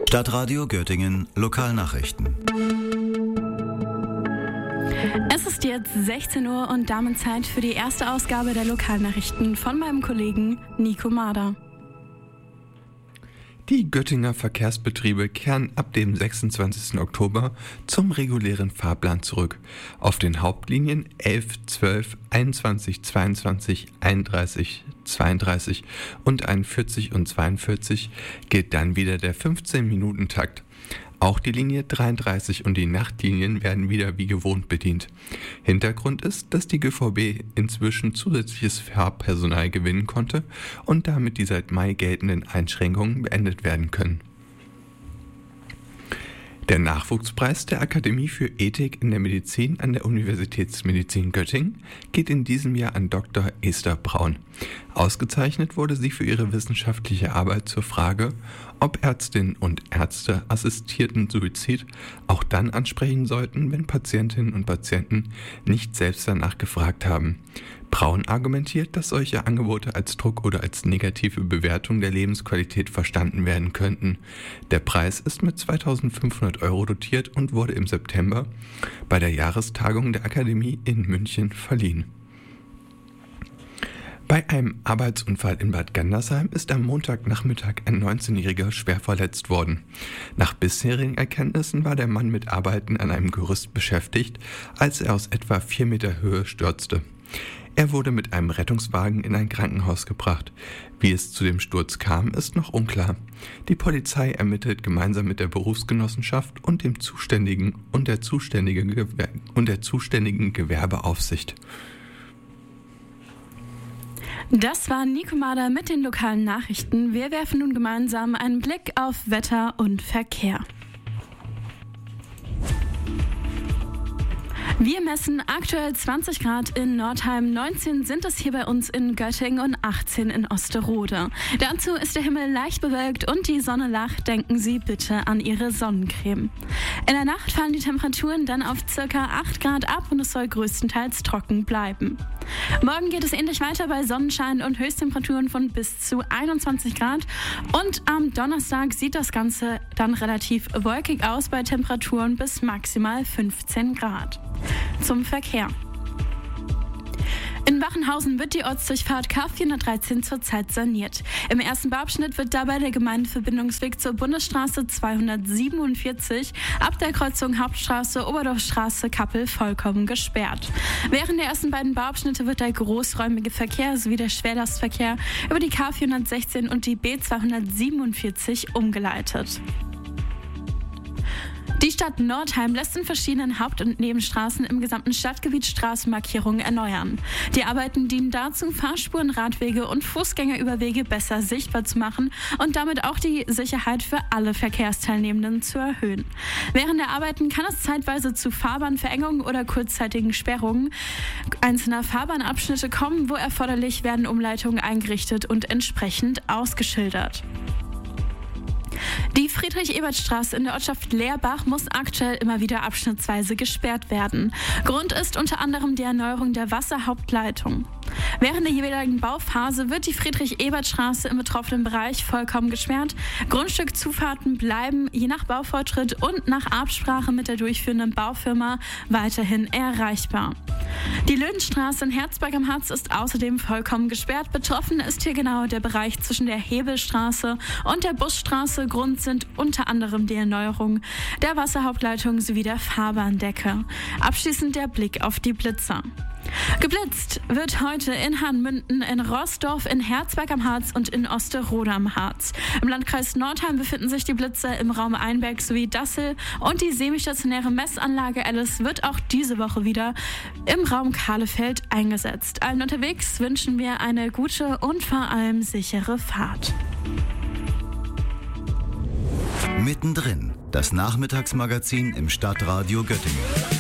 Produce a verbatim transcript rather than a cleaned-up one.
Stadtradio Göttingen Lokalnachrichten. Es ist jetzt sechzehn Uhr und damit Zeit für die erste Ausgabe der Lokalnachrichten von meinem Kollegen Nico Mader. Die Göttinger Verkehrsbetriebe kehren ab dem sechsundzwanzigsten Oktober zum regulären Fahrplan zurück. Auf den Hauptlinien elf, zwölf, einundzwanzig, zweiundzwanzig, einunddreißig, zweiunddreißig und einundvierzig und zweiundvierzig gilt dann wieder der fünfzehn-Minuten-Takt. Auch die Linie dreiunddreißig und die Nachtlinien werden wieder wie gewohnt bedient. Hintergrund ist, dass die G V B inzwischen zusätzliches Fahrpersonal gewinnen konnte und damit die seit Mai geltenden Einschränkungen beendet werden können. Der Nachwuchspreis der Akademie für Ethik in der Medizin an der Universitätsmedizin Göttingen geht in diesem Jahr an Doktor Esther Braun. Ausgezeichnet wurde sie für ihre wissenschaftliche Arbeit zur Frage, ob Ärztinnen und Ärzte assistierten Suizid auch dann ansprechen sollten, wenn Patientinnen und Patienten nicht selbst danach gefragt haben. Braun argumentiert, dass solche Angebote als Druck oder als negative Bewertung der Lebensqualität verstanden werden könnten. Der Preis ist mit zweitausendfünfhundert Euro dotiert und wurde im September bei der Jahrestagung der Akademie in München verliehen. Bei einem Arbeitsunfall in Bad Gandersheim ist am Montagnachmittag ein neunzehnjähriger schwer verletzt worden. Nach bisherigen Erkenntnissen war der Mann mit Arbeiten an einem Gerüst beschäftigt, als er aus etwa vier Meter Höhe stürzte. Er wurde mit einem Rettungswagen in ein Krankenhaus gebracht. Wie es zu dem Sturz kam, ist noch unklar. Die Polizei ermittelt gemeinsam mit der Berufsgenossenschaft und dem zuständigen und der zuständigen Gewer- und der zuständigen Gewerbeaufsicht. Das war Nico Mader mit den lokalen Nachrichten. Wir werfen nun gemeinsam einen Blick auf Wetter und Verkehr. Wir messen aktuell zwanzig Grad in Nordheim, neunzehn sind es hier bei uns in Göttingen und achtzehn in Osterode. Dazu ist der Himmel leicht bewölkt und die Sonne lacht. Denken Sie bitte an Ihre Sonnencreme. In der Nacht fallen die Temperaturen dann auf ca. acht Grad ab und es soll größtenteils trocken bleiben. Morgen geht es ähnlich weiter bei Sonnenschein und Höchsttemperaturen von bis zu einundzwanzig Grad. Und am Donnerstag sieht das Ganze dann relativ wolkig aus bei Temperaturen bis maximal fünfzehn Grad. Zum Verkehr. In Wachenhausen wird die Ortsdurchfahrt K vierhundertdreizehn zurzeit saniert. Im ersten Bauabschnitt wird dabei der Gemeindeverbindungsweg zur Bundesstraße zweihundertsiebenundvierzig ab der Kreuzung Hauptstraße Oberdorfstraße Kappel vollkommen gesperrt. Während der ersten beiden Bauabschnitte wird der großräumige Verkehr sowie der Schwerlastverkehr über die K vierhundertsechzehn und die B zweihundertsiebenundvierzig umgeleitet. Die Stadt Nordheim lässt in verschiedenen Haupt- und Nebenstraßen im gesamten Stadtgebiet Straßenmarkierungen erneuern. Die Arbeiten dienen dazu, Fahrspuren, Radwege und Fußgängerüberwege besser sichtbar zu machen und damit auch die Sicherheit für alle Verkehrsteilnehmenden zu erhöhen. Während der Arbeiten kann es zeitweise zu Fahrbahnverengungen oder kurzzeitigen Sperrungen einzelner Fahrbahnabschnitte kommen. Wo erforderlich, werden Umleitungen eingerichtet und entsprechend ausgeschildert. Die Friedrich-Ebert-Straße in der Ortschaft Leerbach muss aktuell immer wieder abschnittsweise gesperrt werden. Grund ist unter anderem die Erneuerung der Wasserhauptleitung. Während der jeweiligen Bauphase wird die Friedrich-Ebert-Straße im betroffenen Bereich vollkommen gesperrt. Grundstückzufahrten bleiben je nach Baufortschritt und nach Absprache mit der durchführenden Baufirma weiterhin erreichbar. Die Löwenstraße in Herzberg am Harz ist außerdem vollkommen gesperrt. Betroffen ist hier genau der Bereich zwischen der Hebelstraße und der Busstraße. Grund sind unter anderem die Erneuerung der Wasserhauptleitung sowie der Fahrbahndecke. Abschließend der Blick auf die Blitzer. Geblitzt wird heute in Hahnmünden, in Roßdorf, in Herzberg am Harz und in Osterode am Harz. Im Landkreis Nordheim befinden sich die Blitzer im Raum Einberg sowie Dassel und die semistationäre Messanlage Alice wird auch diese Woche wieder im Raum Kahlefeld eingesetzt. Allen unterwegs wünschen wir eine gute und vor allem sichere Fahrt. Mittendrin, das Nachmittagsmagazin im Stadtradio Göttingen.